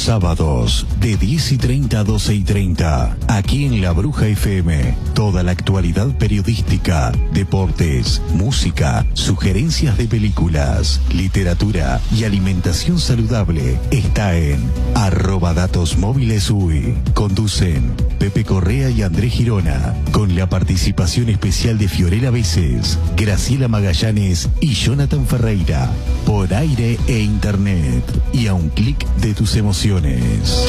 sábados de 10:30 a 12:30, aquí en La Bruja FM, toda la actualidad periodística, deportes, música, sugerencias de películas, literatura y alimentación saludable está en @datosmóvilesUY. Conducen Pepe Correa y Andrés Girona, con la participación especial de Fiorella Veces, Graciela Magallanes y Jonathan Ferreira, por aire e internet y a un clic de tus emociones.